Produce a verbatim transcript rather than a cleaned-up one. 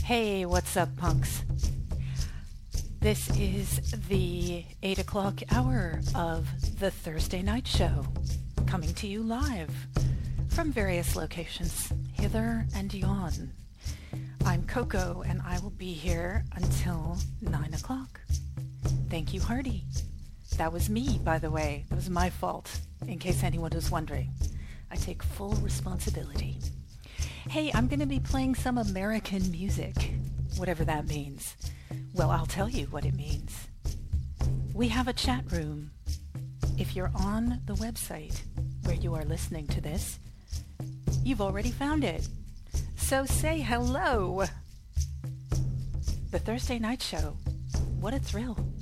Hey, what's up, punks? This is the eight o'clock hour of the Thursday Night Show, coming to you live from various locations, hither and yon. I'm Coco, and I will be here until nine o'clock. Thank you, Hardy. That was me, by the way. That was my fault, in case anyone was wondering. I take full responsibility. Hey, I'm going to be playing some American music, whatever that means. Well, I'll tell you what it means. We have a chat room. If you're on the website where you are listening to this, you've already found it. So say hello. The Thursday Night Show. What a thrill.